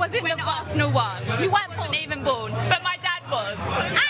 was in when the Arsenal won. You weren't born. Wasn't even born, but my dad was.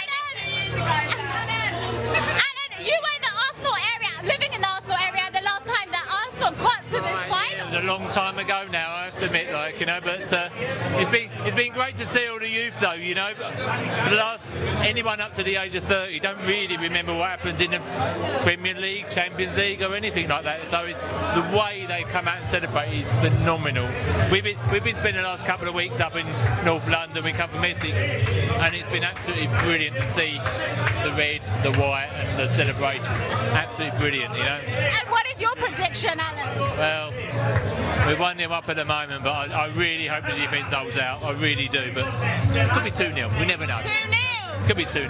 And you were in the Arsenal area, living in the Arsenal area the last time that Arsenal got to this final. It was a long time ago now, I have to admit, but it's been great to see all the youth though, the last, anyone up to the age of 30 don't really remember what happens in the Premier League, Champions League or anything like that, so it's the way they come out and celebrate is phenomenal. We've been spending the last couple of weeks up in North London, we come from Essex, and it's been absolutely brilliant to see the red, the white and the celebrations. Absolutely brilliant, And what is your prediction, Alan? Well, we're 1-0 up at the moment, but I really hope the defence holds out. I really do, but it could be 2-0. We never know. 2-0. Could be 2-0. 2-0.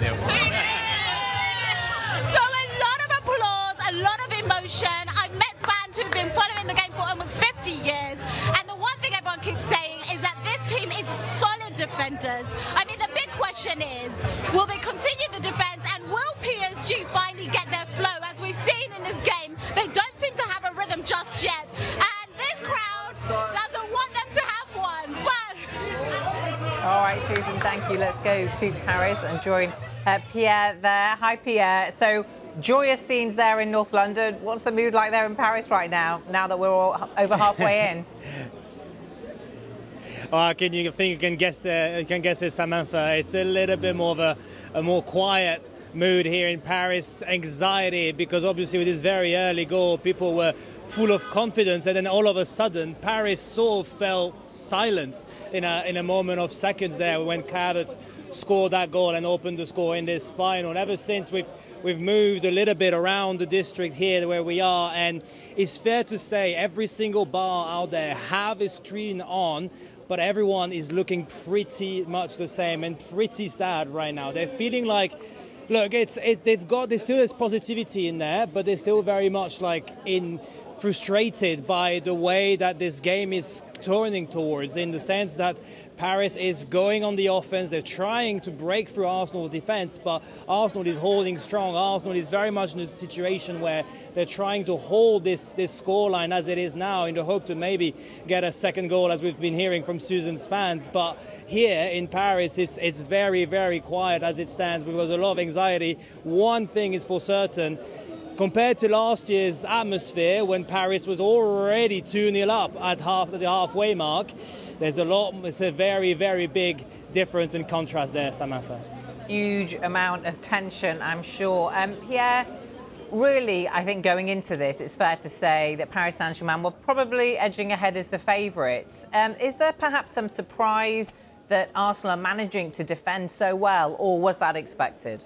So a lot of applause, a lot of emotion. I've met fans who've been following the game for almost 50 years, and the one thing everyone keeps saying is that this team is solid defenders. I mean, the big question is, will they continue the defence, and will PSG finally get their flow? As we've seen in this game, they don't seem to have a rhythm just yet. And this crowd doesn't want them to have one. But all right, Susan, thank you. Let's go to Paris and join Pierre there. Hi, Pierre. So, joyous scenes there in North London. What's the mood like there in Paris right now that we're all over halfway in? I think you can guess it, Samantha. It's a little bit more of a more quiet mood here in Paris. Anxiety, because obviously with this very early goal, people were full of confidence, and then all of a sudden, Paris sort of fell silent in a moment of seconds there when Havertz scored that goal and opened the score in this final. And ever since we've moved a little bit around the district here where we are, and it's fair to say every single bar out there have a screen on, but everyone is looking pretty much the same and pretty sad right now. They're feeling like, look, there's still this positivity in there, but they're still very much frustrated by the way that this game is turning towards, in the sense that Paris is going on the offense. They're trying to break through Arsenal's defense, but Arsenal is holding strong. Arsenal is very much in a situation where they're trying to hold this scoreline as it is now in the hope to maybe get a second goal, as we've been hearing from Susan's fans. But here in Paris, it's very, very quiet as it stands, because a lot of anxiety. One thing is for certain, compared to last year's atmosphere when Paris was already 2-0 up at the halfway mark, it's a very, very big difference and contrast there, Samantha. Huge amount of tension, I'm sure. Pierre, really, I think going into this, it's fair to say that Paris Saint-Germain were probably edging ahead as the favourites. Is there perhaps some surprise that Arsenal are managing to defend so well, or was that expected?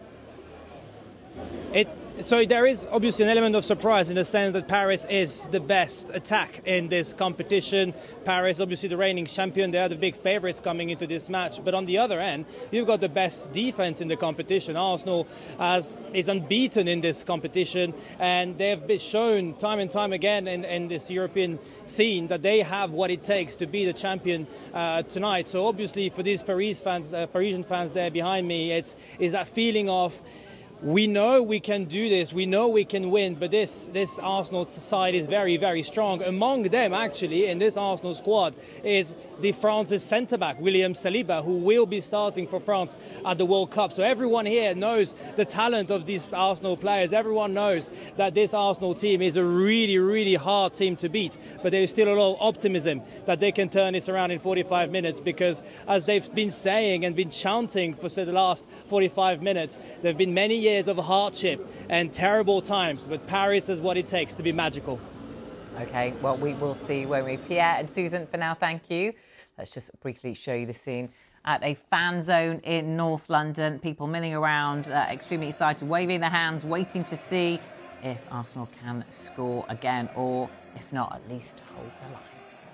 So there is obviously an element of surprise in the sense that Paris is the best attack in this competition. Paris, obviously the reigning champion, they are the big favourites coming into this match. But on the other end, you've got the best defence in the competition. Arsenal is unbeaten in this competition, and they've been shown time and time again in this European scene that they have what it takes to be the champion tonight. So obviously for these Parisian fans there behind me, is that feeling of, we know we can do this, we know we can win, but this Arsenal side is very, very strong. Among them, actually, in this Arsenal squad is the France's centre-back, William Saliba, who will be starting for France at the World Cup. So everyone here knows the talent of these Arsenal players. Everyone knows that this Arsenal team is a really, really hard team to beat. But there is still a lot of optimism that they can turn this around in 45 minutes, because as they've been saying and been chanting for the last 45 minutes, there have been many years of hardship and terrible times, but Paris is what it takes to be magical. OK, well, we will see, won't we? Pierre and Susan, for now, thank you. Let's just briefly show you the scene at a fan zone in North London. People milling around, extremely excited, waving their hands, waiting to see if Arsenal can score again, or if not, at least hold the line.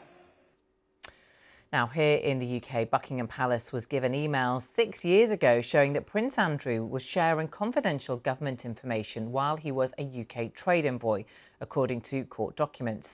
Now, here in the UK, Buckingham Palace was given emails 6 years ago showing that Prince Andrew was sharing confidential government information while he was a UK trade envoy, according to court documents.